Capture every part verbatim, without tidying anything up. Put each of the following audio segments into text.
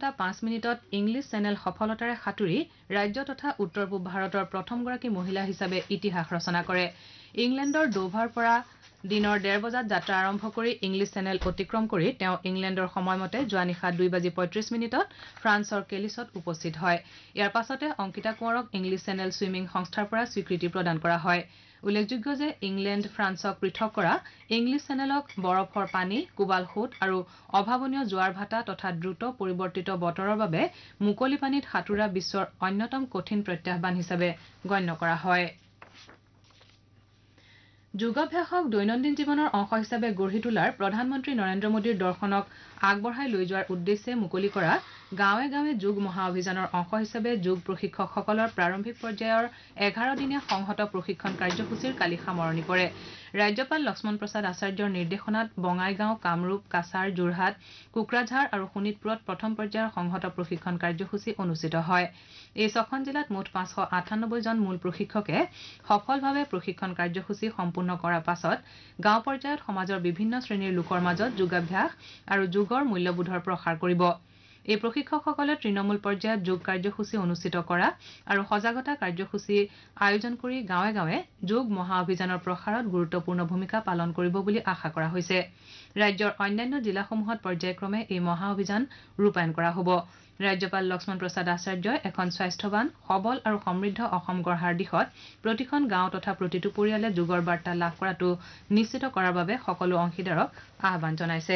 ঘণ্টা পাঁচ মিনিটত ইংলিছ চেনেল সফলতাৰে সাঁতুৰি ৰাজ্য তথা উত্তৰ পূব ভাৰতৰ প্ৰথমগৰাকী মহিলা হিচাপে ইতিহাস ৰচনা কৰে। ইংলেণ্ডৰ ডোভাৰ পৰা দিনৰ ডেৰ বজাত যাত্ৰা আৰম্ভ কৰি ইংলিছ চেনেল অতিক্ৰম কৰি তেওঁ ইংলেণ্ডৰ সময়মতে যোৱা নিশা দুই বাজি পঁয়ত্ৰিশ মিনিটত ফ্ৰান্সৰ কেলিছত উপস্থিত হয়। ইয়াৰ পাছতে অংকিতা কোঁৱৰক ইংলিছ চেনেল ছুইমিং সংস্থাৰ পৰা স্বীকৃতি প্ৰদান কৰা হয়। উল্লেখযোগ্য যে ইংলেণ্ড ফ্ৰান্সক পৃথক কৰা ইংলিছ চেনেলক বৰফৰ পানী কোবাল সোঁত আৰু অভাৱনীয় জোৱাৰ ভাটা তথা দ্ৰুত পৰিৱৰ্তিত বতৰৰ বাবে মুকলি পানীত সাঁতোৰা বিশ্বৰ অন্যতম কঠিন প্ৰত্যাহ্বান হিচাপে গণ্য কৰা হয়। যোগাভ্যাসক দৈনন্দিন জীৱনৰ অংশ হিচাপে গঢ়ি তোলাৰ প্ৰধানমন্ত্ৰী নৰেন্দ্ৰ মোদীৰ দৰ্শনক আগবঢ়াই লৈ যোৱাৰ উদ্দেশ্যে মুকলি কৰা গাঁৱে গাঁৱে যোগ মহা অভিযানৰ অংশ হিচাপে যোগ প্ৰশিক্ষকসকলৰ প্ৰাৰম্ভিক পৰ্যায়ৰ এঘাৰ দিনীয়া সংহত প্ৰশিক্ষণ কাৰ্যসূচীৰ কালি সামৰণি পৰে। ৰাজ্যপাল লক্ষ্মণ প্ৰসাদ আচাৰ্যৰ নিৰ্দেশনাত বঙাইগাঁও, কামৰূপ, কাছাৰ, যোৰহাট, কোকৰাঝাৰ আৰু শোণিতপুৰত প্ৰথম পৰ্যায়ৰ সংহত প্ৰশিক্ষণ কাৰ্যসূচী অনুষ্ঠিত হয়। এই ছখন জিলাত মুঠ পাঁচশ আঠানব্বৈ জন মূল প্ৰশিক্ষকে সফলভাৱে প্ৰশিক্ষণ কাৰ্যসূচী সম্পূৰ্ণ কৰাৰ পাছত গাঁও পৰ্যায়ত সমাজৰ বিভিন্ন শ্ৰেণীৰ লোকৰ মাজত যোগাভ্যাস আৰু যোগৰ মূল্যবোধৰ প্ৰসাৰ কৰিব। এই প্ৰশিক্ষকসকলে তৃণমূল পৰ্যায়ত যোগ কাৰ্যসূচী অনুষ্ঠিত কৰা আৰু সজাগতা কাৰ্যসূচী আয়োজন কৰি গাঁৱে গাঁৱে যোগ মহা অভিযানৰ প্ৰসাৰত গুৰুত্বপূৰ্ণ ভূমিকা পালন কৰিব বুলি আশা কৰা হৈছে। ৰাজ্যৰ অন্যান্য জিলাসমূহত পৰ্যায়ক্ৰমে এই মহা অভিযান ৰূপায়ণ কৰা হ'ব। ৰাজ্যপাল লক্ষ্মণ প্ৰসাদ আচাৰ্যই এখন স্বাস্থ্যৱান সবল আৰু সমৃদ্ধ অসম গঢ়াৰ দিশত প্ৰতিখন গাঁও তথা প্ৰতিটো পৰিয়ালে যোগৰ বাৰ্তা লাভ কৰাটো নিশ্চিত কৰাৰ বাবে সকলো অংশীদাৰক আহ্বান জনাইছে।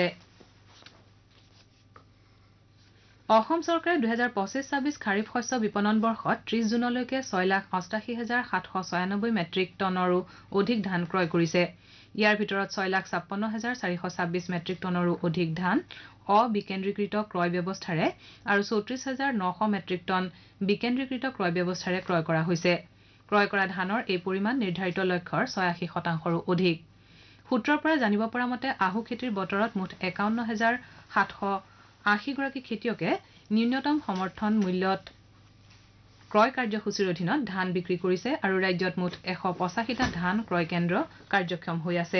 অসম চৰকাৰে দুহেজাৰ পঁচিছ ছাব্বিছ খাৰিফ শস্য বিপণন বৰ্ষত ত্ৰিশ জুনলৈকে ছয় লাখ অষ্টাশী হাজাৰ সাতশ ছয়ানব্বৈ মেট্ৰিক টনৰো অধিক ধান ক্ৰয় কৰিছে। ইয়াৰ ভিতৰত ছয় লাখ ছাপন্ন হাজাৰ চাৰিশ ছাব্বিছ মেট্ৰিক টনৰো অধিক ধান অবিকেন্দ্ৰীকৃত ক্ৰয় ব্যৱস্থাৰে আৰু চৌত্ৰিশ হাজাৰ নশ মেট্ৰিক টন বিকেন্দ্ৰীকৃত ক্ৰয় ব্যৱস্থাৰে ক্ৰয় কৰা হৈছে। ক্ৰয় কৰা ধানৰ এই পৰিমাণ নিৰ্ধাৰিত লক্ষ্যৰ ছয়াশী শতাংশৰো অধিক। সূত্ৰৰ পৰা জানিব পৰা মতে আহু খেতিৰ বতৰত মুঠ একাৱন্ন হাজাৰ সাতশ আশীগৰাকী খেতিয়কে ন্যূনতম সমৰ্থন মূল্যত ক্ৰয় কাৰ্যসূচীৰ অধীনত ধান বিক্ৰী কৰিছে আৰু ৰাজ্যত মুঠ এশ পঁচাশীটা ধান ক্ৰয় কেন্দ্ৰ কাৰ্যক্ষম হৈ আছে।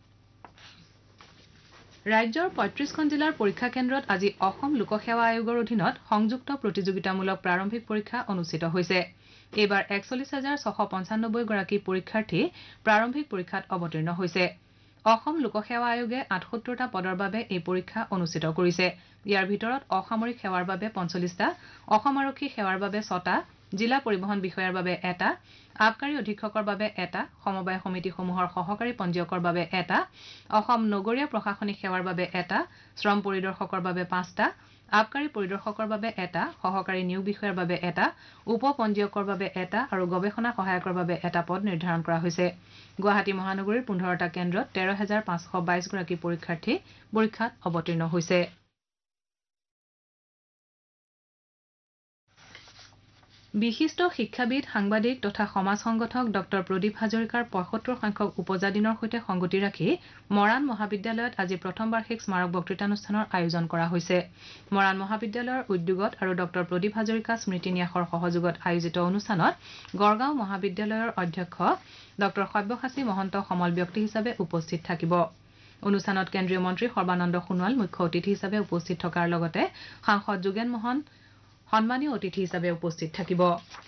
ৰাজ্যৰ পঁয়ত্ৰিশখন জিলাৰ পৰীক্ষা কেন্দ্ৰত আজি অসম লোকসেৱা আয়োগৰ অধীনত সংযুক্ত প্ৰতিযোগিতামূলক প্ৰাৰম্ভিক পৰীক্ষা অনুষ্ঠিত হৈছে। এইবাৰ একচল্লিশ হাজাৰ ছশ পঞ্চানব্বৈ গৰাকী পৰীক্ষাৰ্থী প্ৰাৰম্ভিক পৰীক্ষাত অৱতীৰ্ণ হৈছে। অসম লোকসেৱা আয়োগে আঠসত্তৰটা পদৰ বাবে এই পৰীক্ষা অনুষ্ঠিত কৰিছে। ইয়াৰ ভিতৰত অসামৰিক সেৱাৰ বাবে পঞ্চল্লিছটা, অসম আৰক্ষী সেৱাৰ বাবে ছটা, জিলা পৰিবহণ বিষয়াৰ বাবে এটা, আবকাৰী অধীক্ষকৰ বাবে এটা, সমবায় সমিতিসমূহৰ সহকাৰী পঞ্জীয়কৰ বাবে এটা, অসম নগৰীয়া প্ৰশাসনিক সেৱাৰ বাবে এটা, শ্ৰম পৰিদৰ্শকৰ বাবে পাঁচটা, আবকাৰী পৰিদৰ্শকৰ বাবে এটা, সহকাৰী নিয়োগ বিষয়াৰ বাবে এটা, উপ পঞ্জীয়কৰ বাবে এটা আৰু গৱেষণা সহায়কৰ বাবে এটা পদ নিৰ্ধাৰণ কৰা হৈছে। গুৱাহাটী মহানগৰীৰ পোন্ধৰটা কেন্দ্ৰত তেৰ হাজাৰ পাঁচশ বাইছ গৰাকী পৰীক্ষাৰ্থী পৰীক্ষাত অৱতীৰ্ণ হৈছে। বিশিষ্ট শিক্ষাবিদ, সাংবাদিক তথা সমাজ সংগঠক ডক্টৰ প্ৰদীপ হাজৰিকাৰ পঁয়সত্তৰ সংখ্যক উপজা দিনৰ সৈতে সংগতি ৰাখি মৰাণ মহাবিদ্যালয়ত আজি প্ৰথম বাৰ্ষিক স্মাৰক বক্তৃতানুষ্ঠানৰ আয়োজন কৰা হৈছে। মৰাণ মহাবিদ্যালয়ৰ উদ্যোগত আৰু ডক্টৰ প্ৰদীপ হাজৰিকা স্মৃতি ন্যাসৰ সহযোগত আয়োজিত অনুষ্ঠানত গড়গাঁও মহাবিদ্যালয়ৰ অধ্যক্ষ ডক্টৰ সব্যসাচী মহন্ত সমল ব্যক্তি হিচাপে উপস্থিত থাকিব। অনুষ্ঠানত কেন্দ্ৰীয় মন্ত্ৰী সৰ্বানন্দ সোণোৱাল মুখ্য অতিথি হিচাপে উপস্থিত থকাৰ লগতে সাংসদ যোগেন মহন সন্মানীয় অতিথি হিচাপে উপস্থিত থাকিব।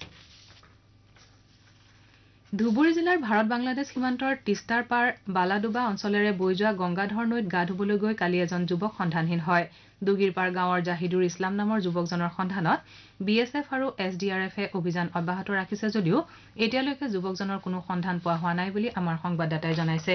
ধুবুৰী জিলাৰ ভাৰত বাংলাদেশ সীমান্তৰ তিষ্টাৰ পাৰ বালাডোবা অঞ্চলেৰে বৈ যোৱা গংগাধৰ নৈত গা ধুবলৈ গৈ কালি এজন যুৱক সন্ধানহীন হয়। দুগিৰপাৰ গাঁৱৰ জাহিদুৰ ইছলাম নামৰ যুৱকজনৰ সন্ধানত বি এছ এফ আৰু এছ ডি আৰ এফে অভিযান অব্যাহত ৰাখিছে যদিও এতিয়ালৈকে যুৱকজনৰ কোনো সন্ধান পোৱা হোৱা নাই বুলি আমাৰ সংবাদদাতাই জনাইছে।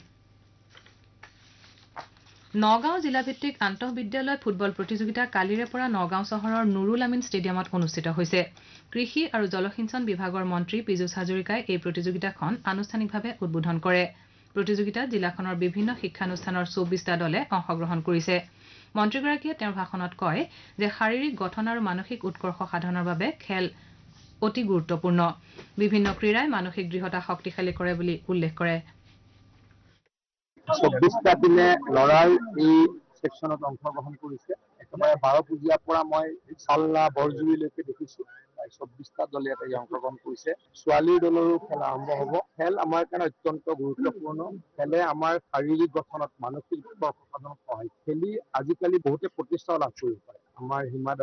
নগাঁও জিলাভিত্তিক আন্তঃবিদ্যালয় ফুটবল প্ৰতিযোগিতা কালিৰে পৰা নগাঁও চহৰৰ নুৰুল আমিন ষ্টেডিয়ামত অনুষ্ঠিত হৈছে। কৃষি আৰু জলসিঞ্চন বিভাগৰ মন্ত্ৰী পীযুষ হাজৰিকাই এই প্ৰতিযোগিতাখন আনুষ্ঠানিকভাৱে উদ্বোধন কৰে। প্ৰতিযোগিতাত জিলাখনৰ বিভিন্ন শিক্ষানুষ্ঠানৰ চৌব্বিছটা দলে অংশগ্ৰহণ কৰিছে। মন্ত্ৰীগৰাকীয়ে তেওঁৰ ভাষণত কয় যে শাৰীৰিক গঠন আৰু মানসিক উৎকৰ্ষ সাধনৰ বাবে খেল অতি গুৰুত্বপূৰ্ণ। বিভিন্ন ক্ৰীড়াই মানসিক দৃঢ়তা শক্তিশালী কৰে বুলি উল্লেখ কৰে। চৌব্বিছটা টিমে ল'ৰাৰ এই ছেকশ্যনত অংশগ্ৰহণ কৰিছে। একেবাৰে বাৰ পুজিয়াৰ পৰা মই চাল্লা বৰজুৰিলৈকে দেখিছোঁ চৌব্বিছটা দলে ইয়াতে অংশগ্ৰহণ কৰিছে। ছোৱালীৰ দলৰো খেল আৰম্ভ হ'ব। খেল আমাৰ কাৰণে অত্যন্ত গুৰুত্বপূৰ্ণ। খেলে আমাৰ শাৰীৰিক গঠনত মানসিক উৎকৰ্ষ সাধনত সহায়। খেলি আজিকালি বহুতে প্ৰতিষ্ঠা লাভ কৰিব পাৰে। আমাৰ হিমা